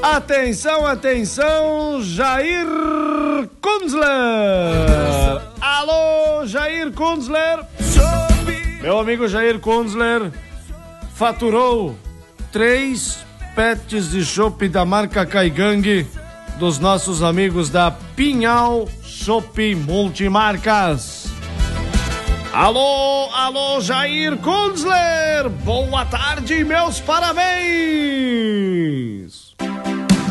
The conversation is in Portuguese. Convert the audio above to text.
Atenção, atenção, Jair Kunzler. Alô, Jair Kunzler. Meu amigo Jair Kunzler faturou 3 pets de chopp da marca Caigangue dos nossos amigos da Pinhal Chopp Multimarcas. Alô, alô, Jair Kunzler. Boa tarde, meus parabéns.